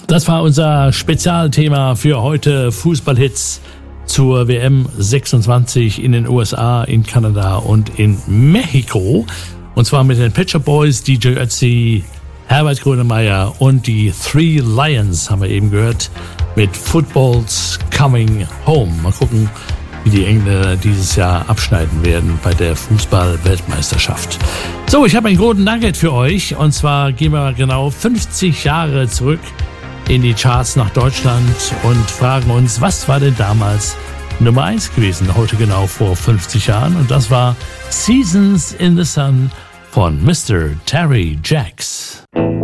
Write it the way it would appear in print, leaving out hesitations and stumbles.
Das war unser Spezialthema für heute, Fußballhits zur WM 26 in den USA, in Kanada und in Mexiko. Und zwar mit den Pet Shop Boys, DJ Ötzi, Herbert Grönemeyer und die Three Lions haben wir eben gehört mit Football's Coming Home. Mal gucken, wie die Engländer dieses Jahr abschneiden werden bei der Fußball-Weltmeisterschaft. So, ich habe einen Golden Nugget für euch. Und zwar gehen wir genau 50 Jahre zurück in die Charts nach Deutschland und fragen uns, was war denn damals Nummer 1 gewesen? Heute genau vor 50 Jahren. Und das war Seasons in the Sun von Mr. Terry Jacks.